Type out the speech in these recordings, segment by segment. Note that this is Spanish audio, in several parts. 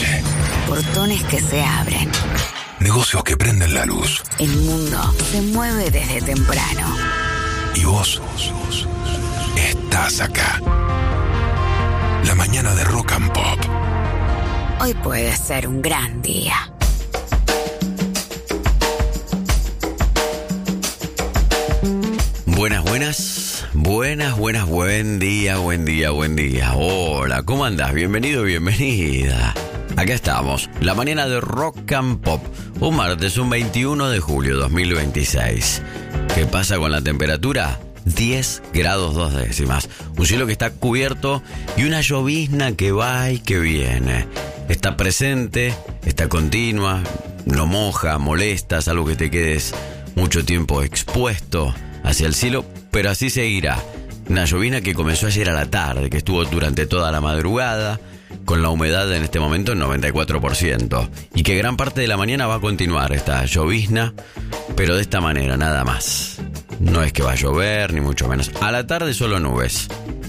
noche. Portones que se abren. Negocios que prenden la luz. El mundo se mueve desde temprano. Y vos estás acá. La mañana de Rock and Pop. Hoy puede ser un gran día. Buenas, buen día. Hola, ¿cómo andás? Bienvenido, bienvenida. Acá estamos, la mañana de Rock and Pop. Un martes, un 21 de julio 2026. ¿Qué pasa con la temperatura? 10 grados 2 décimas. Un cielo que está cubierto y una llovizna que va y que viene. Está presente, está continua, no moja, molesta, salvo que te quedes mucho tiempo expuesto hacia el cielo, pero así seguirá. Una llovizna que comenzó ayer a la tarde, que estuvo durante toda la madrugada, con la humedad en este momento en 94%, y que gran parte de la mañana va a continuar esta llovizna, pero de esta manera, nada más. No es que va a llover, ni mucho menos. A la tarde solo nubes.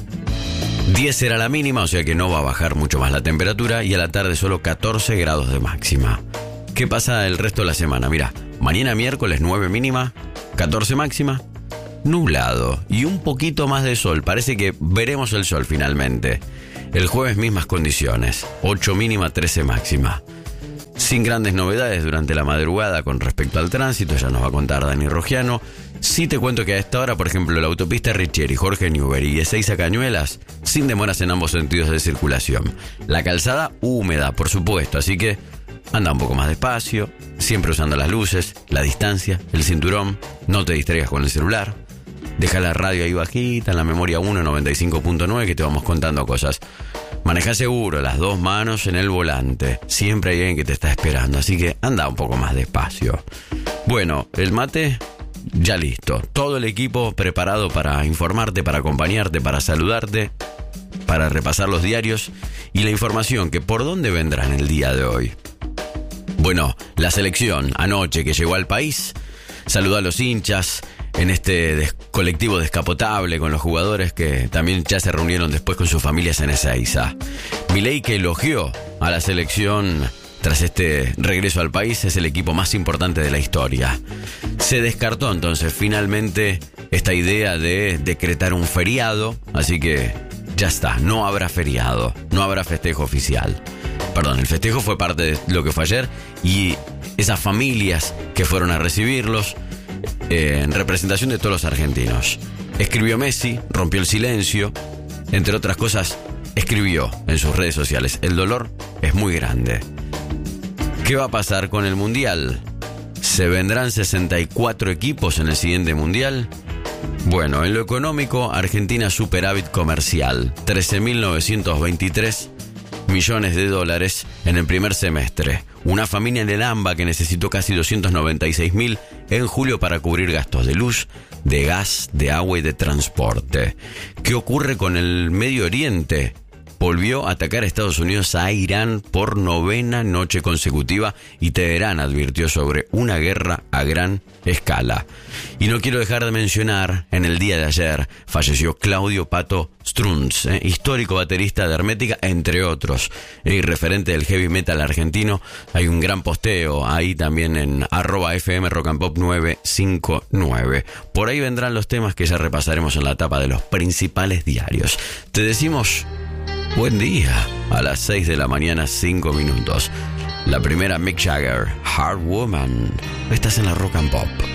10 será la mínima, o sea que no va a bajar mucho más la temperatura, y a la tarde solo 14 grados de máxima. ¿Qué pasa el resto de la semana? Mira, mañana miércoles 9 mínima, 14 máxima, nublado y un poquito más de sol. Parece que veremos el sol finalmente. El jueves mismas condiciones, 8 mínima, 13 máxima. Sin grandes novedades durante la madrugada con respecto al tránsito, ya nos va a contar Dani Rogiano. Sí te cuento que a esta hora, por ejemplo, la autopista Richieri, Jorge Newbery y Ezeiza Cañuelas, sin demoras en ambos sentidos de circulación. La calzada húmeda, por supuesto, así que anda un poco más despacio, siempre usando las luces, la distancia, el cinturón, no te distraigas con el celular. Deja la radio ahí bajita, en la memoria 195.9, que te vamos contando cosas. Maneja seguro, las dos manos en el volante. Siempre hay alguien que te está esperando, así que anda un poco más despacio. Bueno, el mate ya listo. Todo el equipo preparado para informarte, para acompañarte, para saludarte, para repasar los diarios y la información que por dónde vendrá en el día de hoy. Bueno, la selección anoche que llegó al país saludó a los hinchas en este colectivo descapotable con los jugadores que también ya se reunieron después con sus familias en Ezeiza. Milei, que elogió a la selección tras este regreso al país, es el equipo más importante de la historia. Se descartó entonces finalmente esta idea de decretar un feriado, así que ya está, no habrá feriado, no habrá festejo oficial. Perdón, el festejo fue parte de lo que fue ayer y esas familias que fueron a recibirlos en representación de todos los argentinos. Escribió Messi, rompió el silencio, entre otras cosas, escribió en sus redes sociales: el dolor es muy grande. ¿Qué va a pasar con el Mundial? ¿Se vendrán 64 equipos en el siguiente Mundial? Bueno, en lo económico, Argentina superávit comercial, 13.923 millones de dólares en el primer semestre. Una familia en el AMBA que necesitó casi 296.000 en julio para cubrir gastos de luz, de gas, de agua y de transporte. ¿Qué ocurre con el Medio Oriente? Volvió a atacar a Estados Unidos a Irán por 9ª noche consecutiva y Teherán advirtió sobre una guerra a gran escala. Y no quiero dejar de mencionar, en el día de ayer falleció Claudio Pato Strunz, histórico baterista de Hermética, entre otros, y referente del heavy metal argentino. Hay un gran posteo ahí también en @FM Rock and Pop 959. Por ahí vendrán los temas que ya repasaremos en la tapa de los principales diarios. Te decimos buen día a las 6 de la mañana, 5 minutos. La primera, Mick Jagger, Hard Woman. Estás en la Rock and Pop.